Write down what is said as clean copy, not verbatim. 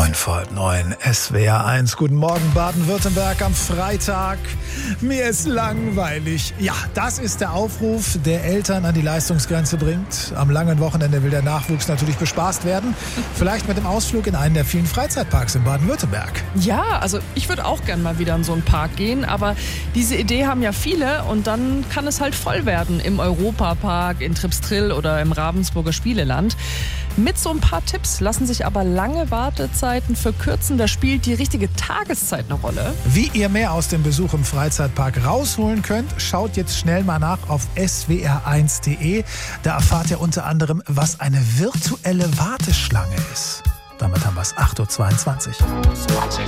9:09 SWR1. Guten Morgen Baden-Württemberg am Freitag. Mir ist langweilig. Ja, das ist der Aufruf, der Eltern an die Leistungsgrenze bringt. Am langen Wochenende will der Nachwuchs natürlich bespaßt werden. Vielleicht mit dem Ausflug in einen der vielen Freizeitparks in Baden-Württemberg. Ja, also ich würde auch gern mal wieder in so einen Park gehen, aber diese Idee haben ja viele und dann kann es halt voll werden im Europapark, in Tripstrill oder im Ravensburger Spieleland. Mit so ein paar Tipps lassen sich aber lange Wartezeiten verkürzen. Da spielt die richtige Tageszeit eine Rolle. Wie ihr mehr aus dem Besuch im Freizeitpark rausholen könnt, schaut jetzt schnell mal nach auf swr1.de. Da erfahrt ihr unter anderem, was eine virtuelle Warteschlange ist. Damit haben wir es 8:22 Uhr.